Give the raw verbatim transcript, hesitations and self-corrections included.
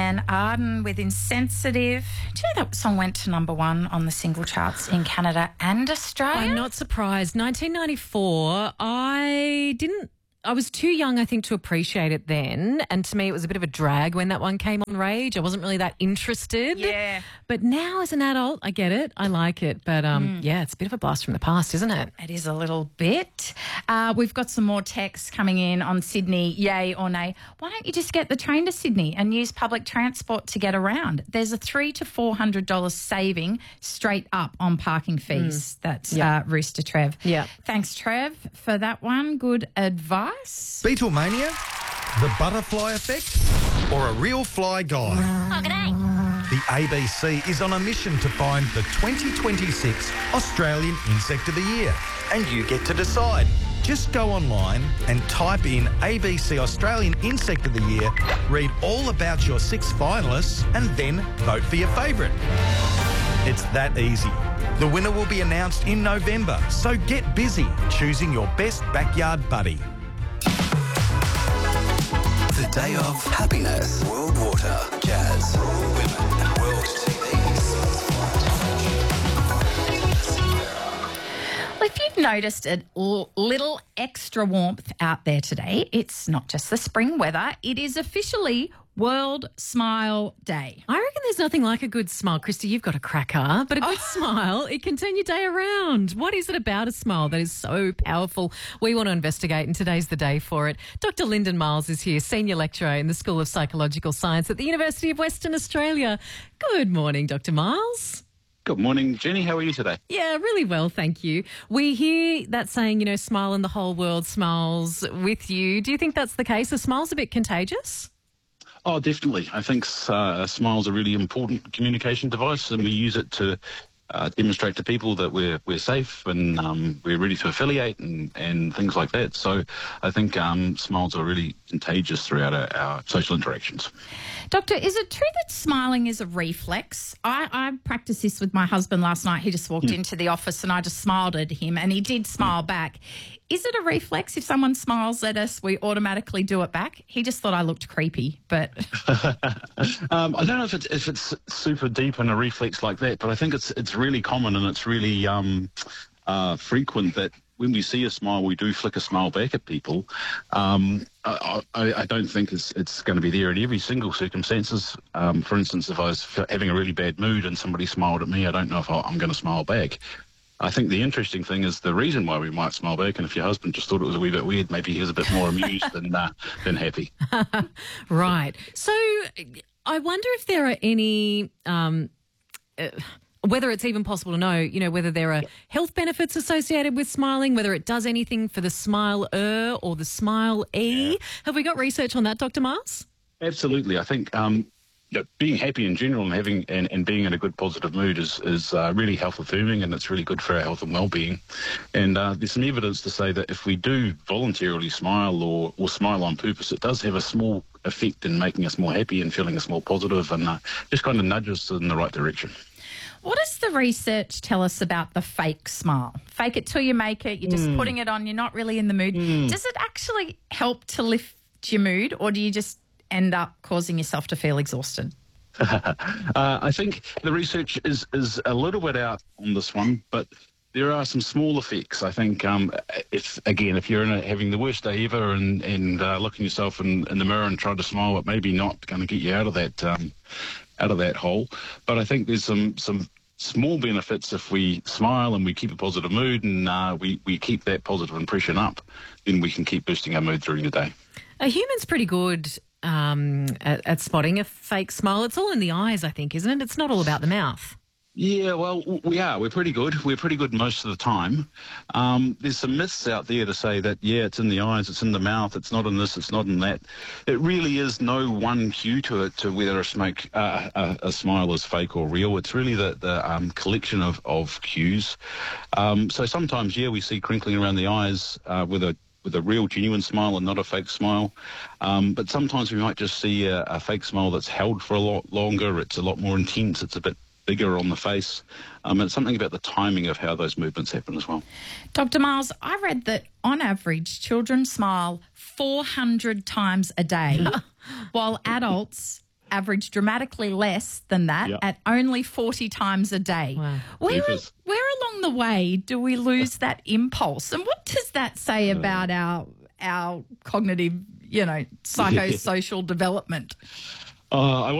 and Arden with Insensitive. Do you know that song went to number one on the single charts in Canada and Australia? I'm not surprised. nineteen ninety-four, I didn't... I was too young, I think, to appreciate it then. And to me, it was a bit of a drag when that one came on Rage. I wasn't really that interested. Yeah. But now as an adult, I get it. I like it. But, um, mm. yeah, it's a bit of a blast from the past, isn't it? It is a little bit. Uh, we've got some more texts coming in on Sydney, yay or nay. Why don't you just get the train to Sydney and use public transport to get around? There's a three to four hundred dollars saving straight up on parking fees. Mm. That's yeah. uh, Rooster Trev. Yeah. Thanks, Trev, for that one. Good advice. Beatlemania, the butterfly effect, or a real fly guy? Oh, g'day. The A B C is on a mission to find the twenty twenty-six Australian Insect of the Year, and you get to decide. Just go online and type in A B C Australian Insect of the Year, read all about your six finalists, and then vote for your favourite. It's that easy. The winner will be announced in November, so get busy choosing your best backyard buddy. The Day of Happiness. World Water, Jazz, Women, World T V. Well, if you've noticed a l- little extra warmth out there today, it's not just the spring weather, it is officially World Smile Day. I reckon there's nothing like a good smile. Christy, you've got a cracker, but a good oh. smile, it can turn your day around. What is it about a smile that is so powerful? We want to investigate, and today's the day for it. Doctor Lyndon Miles is here, Senior Lecturer in the School of Psychological Science at the University of Western Australia. Good morning, Doctor Miles. Good morning, Jenny. How are you today? Yeah, really well, thank you. We hear that saying, you know, smile and the whole world smiles with you. Do you think that's the case? Are smiles a bit contagious? Oh, definitely. I think uh, a smile is a really important communication device, and we use it to uh, demonstrate to people that we're we're safe and um, we're ready to affiliate and, and things like that. So I think um, smiles are really contagious throughout our, our social interactions. Doctor, is it true that smiling is a reflex? I, I practiced this with my husband last night. He just walked mm. into the office and I just smiled at him and he did smile mm. back. Is it a reflex? If someone smiles at us, we automatically do it back? He just thought I looked creepy, but... um, I don't know if it's, if it's super deep in a reflex like that, but I think it's it's really common and it's really um, uh, frequent that when we see a smile, we do flick a smile back at people. Um, I, I, I don't think it's, it's going to be there in every single circumstances. Um, for instance, if I was having a really bad mood and somebody smiled at me, I don't know if I'm going to smile back. I think the interesting thing is the reason why we might smile back, and if your husband just thought it was a wee bit weird, maybe he was a bit more amused than uh, than happy. Right. So I wonder if there are any... Um, uh, whether it's even possible to know, you know, whether there are health benefits associated with smiling, whether it does anything for the smile-er or the smile-e. Yeah. Have we got research on that, Doctor Miles? Absolutely. I think um, you know, being happy in general and having and, and being in a good positive mood is, is uh, really health-affirming, and it's really good for our health and well-being. And uh, there's some evidence to say that if we do voluntarily smile or, or smile on purpose, it does have a small effect in making us more happy and feeling us more positive, and uh, just kind of nudges us in the right direction. What does the research tell us about the fake smile? Fake it till you make it. You're just mm. putting it on. You're not really in the mood. Mm. Does it actually help to lift your mood, or do you just end up causing yourself to feel exhausted? uh, I think the research is, is a little bit out on this one, but there are some small effects. I think, um, if again, if you're in a, having the worst day ever and, and uh, looking yourself in, in the mirror and trying to smile, it may be not going to get you out of that um, out of that hole. But I think there's some some small benefits if we smile and we keep a positive mood and uh, we, we keep that positive impression up, then we can keep boosting our mood during the day. Are humans pretty good um, at, at spotting a fake smile? It's all in the eyes, I think, isn't it? It's not all about the mouth. Yeah, well, we are. We're pretty good. We're pretty good most of the time. Um, there's some myths out there to say that, yeah, it's in the eyes, it's in the mouth, it's not in this, it's not in that. It really is no one cue to it to whether a, smoke, uh, a, a smile is fake or real. It's really the, the um, collection of, of cues. Um, so sometimes, yeah, we see crinkling around the eyes uh, with a with a real genuine smile and not a fake smile. Um, but sometimes we might just see a, a fake smile that's held for a lot longer. It's a lot more intense. It's a bit bigger on the face. Um, it's something about the timing of how those movements happen as well. Doctor Miles, I read that on average children smile four hundred times a day while adults average dramatically less than that Yep. at only forty times a day. Wow. Where, Jeepers. where along the way do we lose that impulse? And what does that say about our our cognitive, you know, psychosocial development? Uh, I